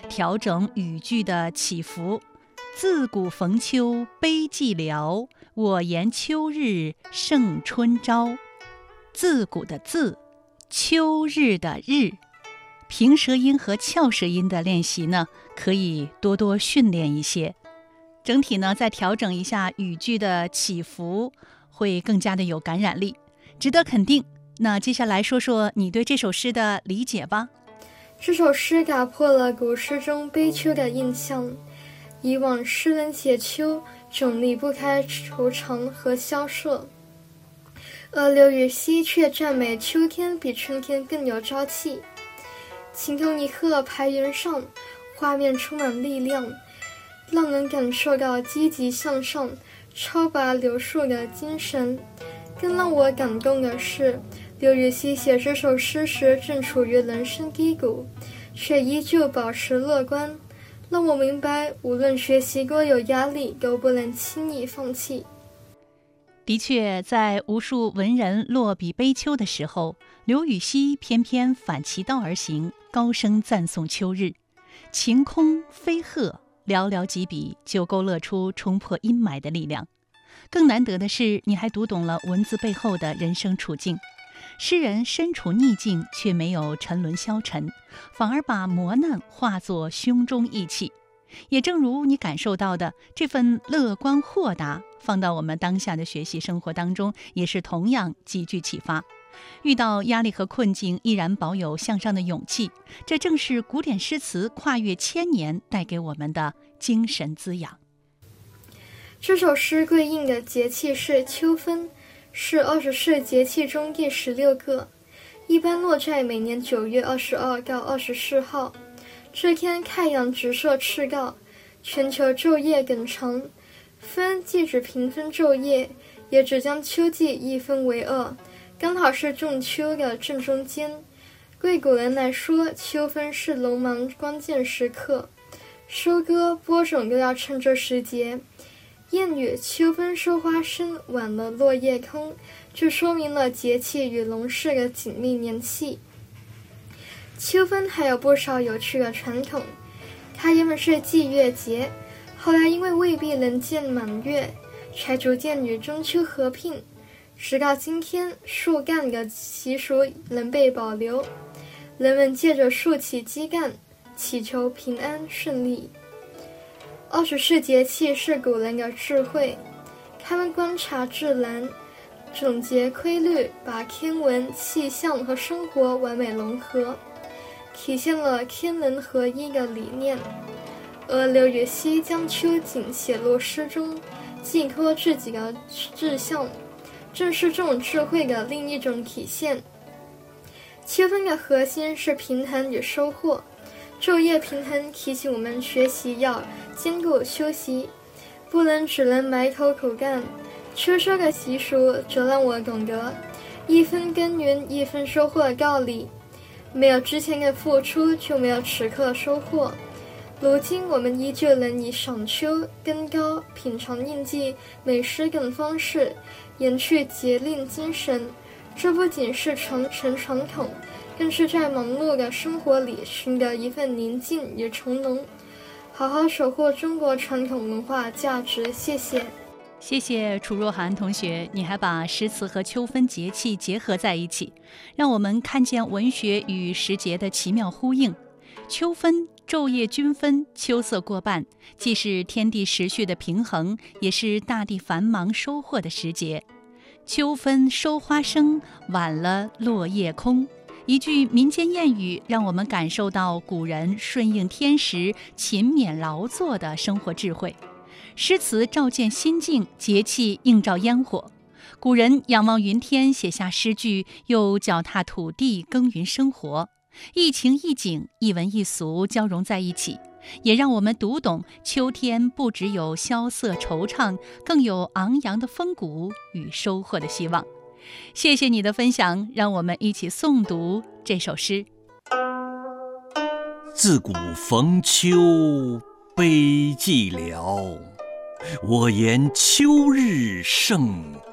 调整语句的起伏。自古逢秋悲寂寥，我言秋日胜春朝。自古的自，秋日的日，平舌音和翘舌音的练习呢，可以多多训练一些。整体呢，再调整一下语句的起伏，会更加的有感染力，值得肯定。那接下来说说你对这首诗的理解吧。 这首诗打破了古诗中悲秋的印象。以往诗人写秋总离不开惆怅和萧瑟，而刘禹锡却赞美秋天比春天更有朝气。情同一鹤排云上，画面充满力量，让人感受到积极向上、超拔流速的精神。更让我感动的是，刘禹锡写这首诗时正处于人生低谷，却依旧保持乐观，让我明白无论学习多有压力，都不能轻易放弃。 的确，在无数文人落笔悲秋的时候，刘禹锡偏偏反其道而行，高声赞颂秋日。晴空飞鹤，寥寥几笔就勾勒出冲破阴霾的力量。更难得的是，你还读懂了文字背后的人生处境。诗人身处逆境，却没有沉沦消沉，反而把磨难化作胸中义气。也正如你感受到的，这份乐观豁达，放到我们当下的学习生活当中，也是同样极具启发。遇到压力和困境，依然保有向上的勇气，这正是古典诗词跨越千年带给我们的精神滋养。 这首诗对应的节气是秋分，是24节气中第16个，一般落在每年9月22到24号。这天太阳直射赤道，全球昼夜更长，分既指平分昼夜，也指将秋季一分为二，刚好是仲秋的正中间。对古人来说，秋分是农忙关键时刻，收割播种都要趁这时节。谚语秋分收花生，晚了落叶空，就说明了节气与农事的紧密联系。秋分还有不少有趣的传统，它原本是祭月节，后来因为未必能见满月，才逐渐与中秋合并，直到今天树干的习俗能被保留，人们借着竖起基干，祈求平安顺利。24节气是古人的智慧，他们观察自然，总结规律，把天文、气象和生活完美融合，体现了天人合一的理念。而刘禹锡将秋景写入诗中，寄托自己的志向，正是这种智慧的另一种体现。秋分的核心是平衡与收获，昼夜平衡提醒我们学习要兼顾休息，不能只能埋头苦干。秋收的习俗则让我懂得一分耕耘一分收获的道理，没有之前的付出，就没有此刻收获。如今我们依旧能以赏秋、登高、品尝应季美食等方式延续节令精神，这不仅是传承传统，更是在忙碌的生活里寻得一份宁静与从容，好好守护中国传统文化价值。谢谢。 谢谢楚若涵同学，你还把诗词和秋分节气结合在一起，让我们看见文学与时节的奇妙呼应。秋分，昼夜均分，秋色过半，既是天地时序的平衡，也是大地繁忙收获的时节。秋分收花生，晚了落叶空。一句民间谚语，让我们感受到古人顺应天时、勤勉劳作的生活智慧。诗词照见心境，节气映照烟火。古人仰望云天，写下诗句，又脚踏土地，耕耘生活。一情一景，一文一俗交融在一起，也让我们读懂秋天不只有萧瑟惆怅，更有昂扬的风骨与收获的希望。谢谢你的分享，让我们一起诵读这首诗。 自古逢秋悲寂寥，我言秋日胜